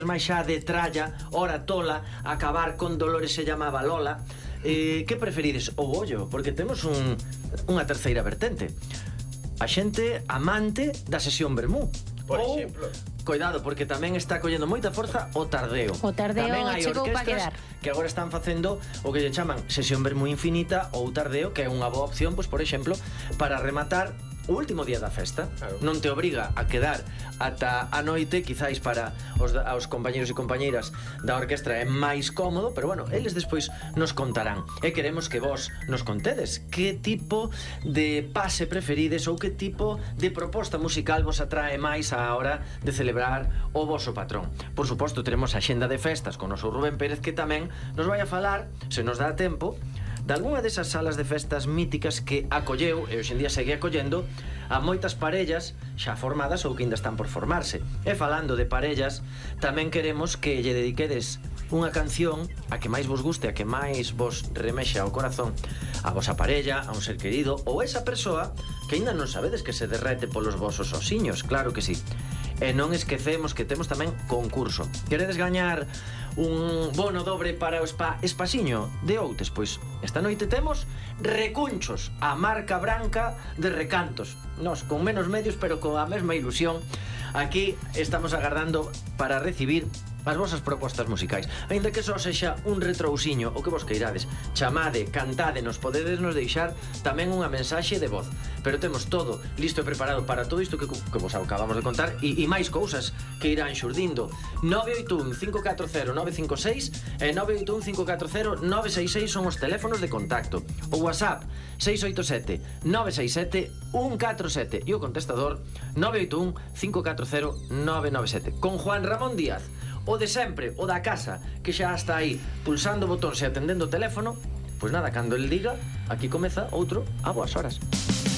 máis xa de tralla, ora tola, acabar con Dolores se chamaba Lola. Que preferides? O ollo, porque temos unha terceira vertente. A xente amante da sesión vermú. Por exemplo. Cuidado, porque tamén está collendo moita forza o tardeo. O tardeo tamén hai chegou pa orquestras quedar. que agora están facendo o que lle chaman sesión vermú infinita ou tardeo, que é unha boa opción, pois, por exemplo, para rematar o último día da festa. Claro. Non te obriga a quedar ata a noite, quizáis para os compañeros e compañeiras da orquestra é máis cómodo, pero bueno, eles despois nos contarán. E queremos que vos nos contedes que tipo de pase preferides ou que tipo de proposta musical vos atrae máis á hora de celebrar o voso patrón. Por suposto, teremos a xenda de festas con o noso Rubén Pérez, que tamén nos vai a falar, se nos dá tempo, de algunha desas salas de festas míticas que acolleu, e hoxe en día segue acollendo, a moitas parellas xa formadas ou que ainda están por formarse. E falando de parellas, tamén queremos que lle dediquedes unha canción a que máis vos guste, a que máis vos remexe ao corazón, a vosa parella, a un ser querido, ou esa persoa que ainda non sabedes que se derrete polos vosos osiños, claro que sí. E non esquecemos que temos tamén concurso. Queredes gañar un bono dobre para o Spa Espasiño de Outes? Pois esta noite temos Recunchos, a marca branca de Recantos. Nos con menos medios, pero con a mesma ilusión, aquí estamos agardando para recibir as vosas propostas musicais. Ainda que só sexa un retrousiño, o que vos queirades, chamade, cantade, nos podedes nos deixar tamén unha mensaxe de voz. Pero temos todo listo e preparado para todo isto que vos acabamos de contar e máis cousas que irán xurdindo. 981-540-956 e 981-540-966 son os teléfonos de contacto. O WhatsApp 687-967-147 e o contestador 981-540-997. Con Juan Ramón Díaz, o de sempre, o da casa, que xa está aí pulsando botóns e atendendo o teléfono. Pois nada, cando el diga, aquí comeza outro A Boas Horas.